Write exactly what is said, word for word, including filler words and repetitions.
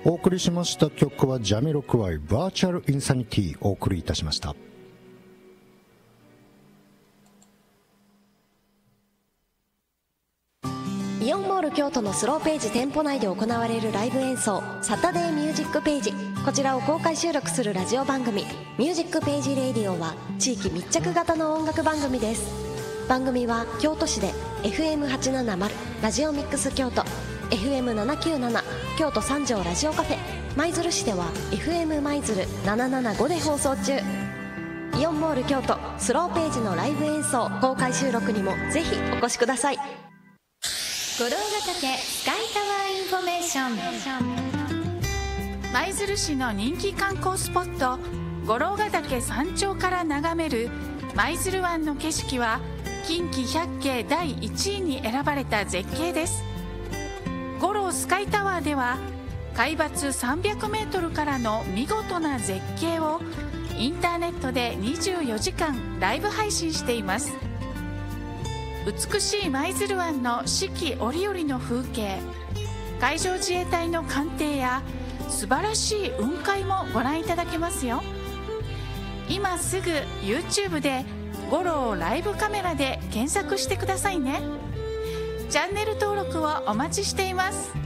お送りしました曲はジャミロクワイバーチャルインサニティお送りいたしました。 イオンモール京都のスローページ店舗内で行われるライブ演奏サタデーミュージックページ、こちらを公開収録するラジオ番組ミュージックページレイディオは地域密着型の音楽番組です。番組は京都市で エフエムはちななまる ラジオミックス京都、 エフエムななきゅうなな 京都三条ラジオカフェ、舞鶴市では エフエム 舞鶴ななななごで放送中。イオンモール京都スローページのライブ演奏公開収録にもぜひお越しください。 五郎ヶ岳スカイタワーインフォメーション。 舞鶴市の人気観光スポット五郎ヶ岳山頂から眺める舞鶴湾の景色は近畿百景だいいちいに選ばれた絶景です。五郎スカイタワーでは海抜さんびゃくメートルからの見事な絶景をインターネットでにじゅうよじかんライブ配信しています。美しい舞鶴湾の四季折々の風景、海上自衛隊の艦艇や素晴らしい雲海もご覧いただけますよ。今すぐ YouTube で五郎ライブカメラで検索してくださいね。チャンネル登録をお待ちしています。